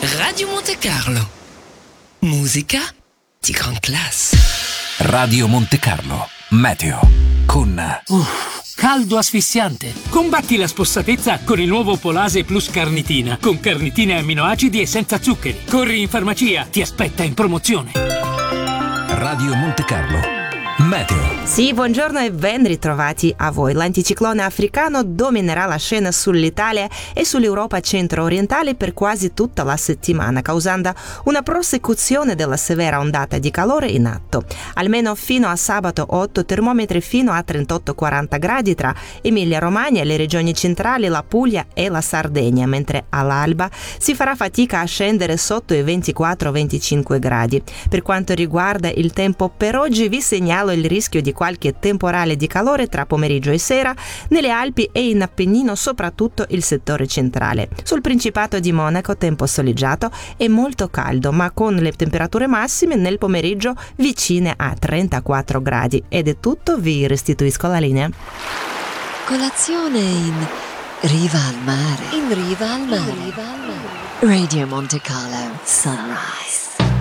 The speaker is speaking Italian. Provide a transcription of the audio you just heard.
Radio Monte Carlo. Musica di gran classe. Radio Monte Carlo. Meteo. Con... caldo asfissiante. Combatti la spossatezza con il nuovo Polase Plus Carnitina. Con carnitine e amminoacidi e senza zuccheri. Corri in farmacia, ti aspetta in promozione. Radio Monte Carlo. Meteo. Sì, buongiorno e ben ritrovati a voi. L'anticiclone africano dominerà la scena sull'Italia e sull'Europa centro-orientale per quasi tutta la settimana, causando una prosecuzione della severa ondata di calore in atto. Almeno fino a sabato 8 termometri fino a 38-40 gradi tra Emilia-Romagna, le regioni centrali, la Puglia e la Sardegna, mentre all'alba si farà fatica a scendere sotto i 24-25 gradi. Per quanto riguarda il tempo per oggi, vi segnalo il rischio di qualche temporale di calore tra pomeriggio e sera nelle Alpi e in Appennino, soprattutto il settore centrale. Sul Principato di Monaco tempo soleggiato e molto caldo, ma con le temperature massime nel pomeriggio vicine a 34 gradi. Ed è tutto, vi restituisco la linea. Colazione in riva al mare. In riva al mare. Radio Monte Carlo Sunrise.